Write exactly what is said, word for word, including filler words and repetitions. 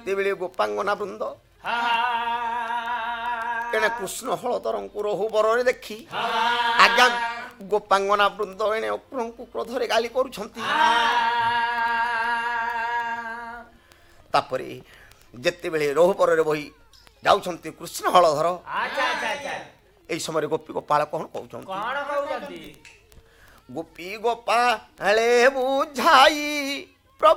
ଯେତେବେଳେ ଗୋପାଙ୍ଗନା ବୃନ୍ଦ ଏଣେ କୃଷ୍ଣ ହଳଧରଙ୍କୁ ରହୁ ବରରେ ଦେଖି ଆଜ୍ଞା ଗୋପାଙ୍ଗନା ବୃନ୍ଦ ଏଣେ ଅକ୍ରୁରଙ୍କୁ କ୍ରୋଧରେ ଗାଳି କରୁଛନ୍ତି। ତାପରେ ଯେତେବେଳେ ରହୁ ବରରେ ବହି ଯାଉଛନ୍ତି କୃଷ୍ଣ ହଳଧର এই সময় গোপী গোপাল কଣ କହୁଛନ୍ତି କଣ କହୁଛନ୍ତି ଗୋପୀ ଗୋପାଳେ ବୁଝାଇ